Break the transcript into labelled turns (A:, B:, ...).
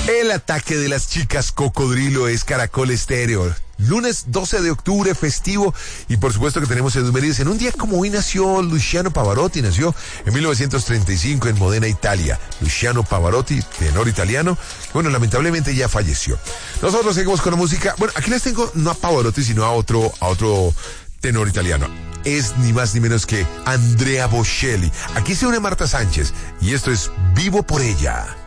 A: El ataque de las chicas cocodrilo es Caracol Estéreo. Lunes 12 de octubre, festivo, y por supuesto que tenemos efemérides. En un día como hoy nació Luciano Pavarotti, nació en 1935 en Modena, Italia. Luciano Pavarotti, tenor italiano, bueno, lamentablemente ya falleció. Nosotros seguimos con la música. Bueno, aquí les tengo no a Pavarotti, sino a otro tenor italiano. Es ni más ni menos que Andrea Bocelli. Aquí se une Marta Sánchez, y esto es Vivo por ella.